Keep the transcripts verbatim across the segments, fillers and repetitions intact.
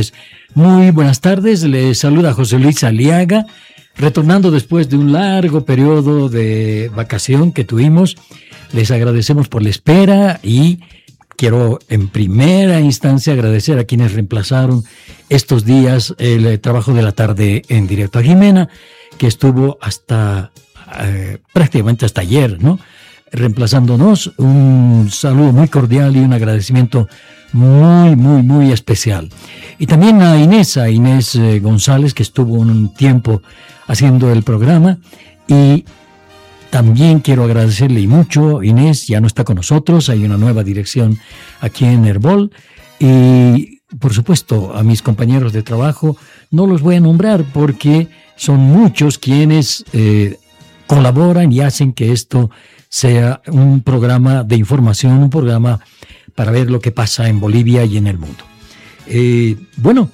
oyentes. Muy buenas tardes, les saluda José Luis Aliaga, retornando después de un largo periodo de vacación que tuvimos. Les agradecemos por la espera y quiero en primera instancia agradecer a quienes reemplazaron estos días el trabajo de la tarde en directo. A Jimena, que estuvo hasta eh, prácticamente hasta ayer, ¿no?, reemplazándonos. Un saludo muy cordial y un agradecimiento muy, muy, muy especial. Y también a Inés, a Inés eh, González, que estuvo un tiempo haciendo el programa. Y también quiero agradecerle y mucho. Inés ya no está con nosotros, hay una nueva dirección aquí en Herbol. Y por supuesto a mis compañeros de trabajo no los voy a nombrar porque son muchos quienes eh, colaboran y hacen que esto sea un programa de información, un programa para ver lo que pasa en Bolivia y en el mundo. Eh, bueno,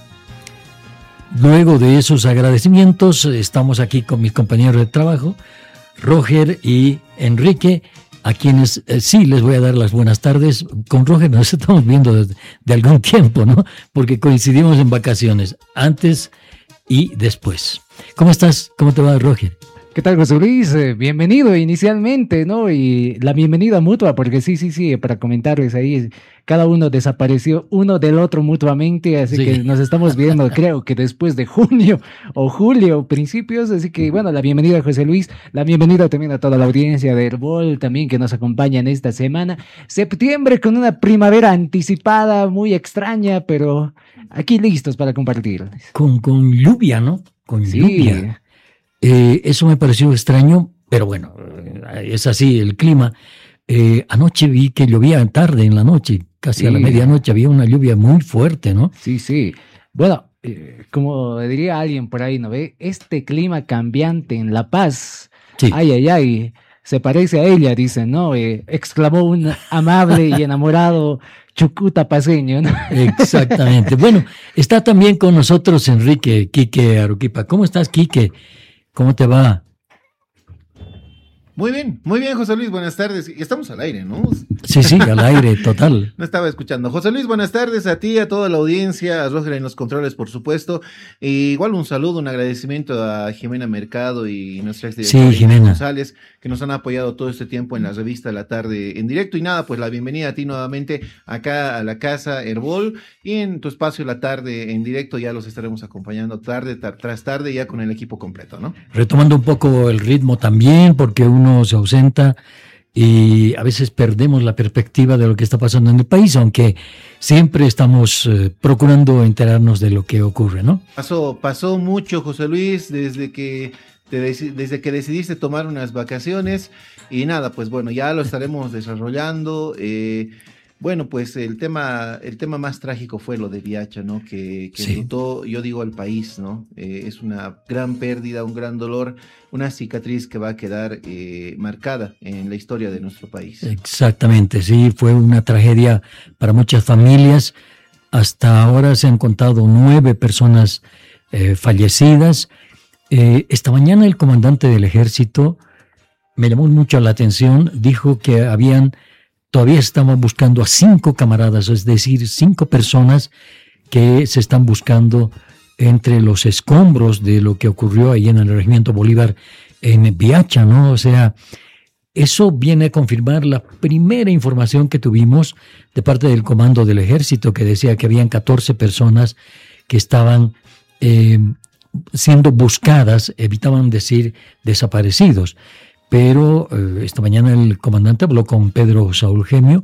luego de esos agradecimientos, estamos aquí con mis compañeros de trabajo, Roger y Enrique, a quienes eh, sí les voy a dar las buenas tardes. Con Roger nos estamos viendo de, de algún tiempo, ¿no? Porque coincidimos en vacaciones, antes y después. ¿Cómo estás? ¿Cómo te va, Roger? ¿Qué tal, José Luis? Eh, bienvenido inicialmente, ¿no? Y la bienvenida mutua, porque sí, sí, sí, para comentarles ahí, cada uno desapareció uno del otro mutuamente, así sí. que nos estamos viendo, creo que después de junio o julio, principios, así que bueno, la bienvenida a José Luis, la bienvenida también a toda la audiencia de Herbol, también que nos acompaña en esta semana. Septiembre con una primavera anticipada, muy extraña, pero aquí listos para compartir. Con, con lluvia, ¿no? Con sí. lluvia. Eh, eso me pareció extraño, pero bueno, es así el clima. Eh, anoche vi que llovía tarde en la noche, casi sí. a la medianoche había una lluvia muy fuerte, ¿no? Sí, sí. Bueno, eh, como diría alguien por ahí, ¿no ve? Este clima cambiante en La Paz, sí. ay, ay, ay, se parece a ella, dicen, ¿no? Eh, exclamó un amable y enamorado chucuta paseño, ¿no? Exactamente. Bueno, está también con nosotros Enrique Quique Aruquipa. ¿Cómo estás, Quique? ¿Cómo te va? Muy bien, muy bien, José Luis, buenas tardes. Estamos al aire, ¿no? Sí, sí, al aire, total. No estaba escuchando. José Luis, buenas tardes a ti, a toda la audiencia, a Roger en los controles, por supuesto. E igual un saludo, un agradecimiento a Jimena Mercado y nuestra exdirectora sí, Jimena González, que nos han apoyado todo este tiempo en la revista La Tarde en directo. Y nada, pues la bienvenida a ti nuevamente acá a la casa Herbol y en tu espacio La Tarde en directo. Ya los estaremos acompañando tarde tar, tras tarde, ya con el equipo completo, ¿no? Retomando un poco el ritmo también, porque uno se ausenta y a veces perdemos la perspectiva de lo que está pasando en el país, aunque siempre estamos eh, procurando enterarnos de lo que ocurre, ¿no? Pasó, pasó mucho, José Luis, desde que te, desde que decidiste tomar unas vacaciones y nada, pues bueno, ya lo estaremos desarrollando. Eh, Bueno, pues el tema, el tema más trágico fue lo de Viacha, ¿no? Que, que sí. enlutó, yo digo, al país, ¿no? Eh, es una gran pérdida, un gran dolor, una cicatriz que va a quedar eh, marcada en la historia de nuestro país. Exactamente, sí, fue una tragedia para muchas familias. Hasta ahora se han contado nueve personas eh, fallecidas. Eh, esta mañana el comandante del ejército, me llamó mucho la atención, dijo que habían todavía estamos buscando a cinco camaradas, es decir, cinco personas que se están buscando entre los escombros de lo que ocurrió ahí en el Regimiento Bolívar en Viacha, ¿no? O sea, eso viene a confirmar la primera información que tuvimos de parte del comando del ejército, que decía que habían catorce personas que estaban eh, siendo buscadas, evitaban decir desaparecidos. Pero eh, esta mañana el comandante habló con Pedro Saúl Gemio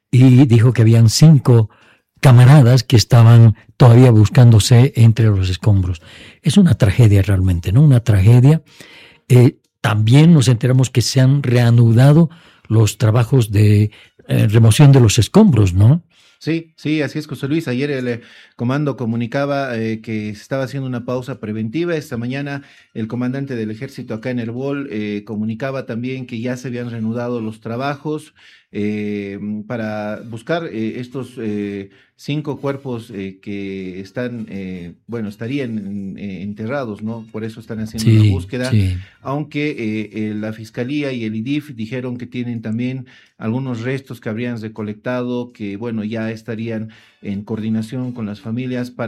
y dijo que habían cinco camaradas que estaban todavía buscándose entre los escombros. Es una tragedia realmente, ¿no? Una tragedia. Eh, también nos enteramos que se han reanudado los trabajos de eh, remoción de los escombros, ¿no? Sí, sí, así es, José Luis. Ayer el eh, comando comunicaba eh, que se estaba haciendo una pausa preventiva. Esta mañana el comandante del ejército acá en Herbol eh, comunicaba también que ya se habían reanudado los trabajos eh, para buscar eh, estos eh, cinco cuerpos eh, que están, eh, bueno, estarían eh, enterrados, ¿no? Por eso están haciendo sí, la búsqueda, sí. Aunque eh, eh, la Fiscalía y el I D I F dijeron que tienen también algunos restos que habrían recolectado, que bueno, ya estarían en coordinación con las familias para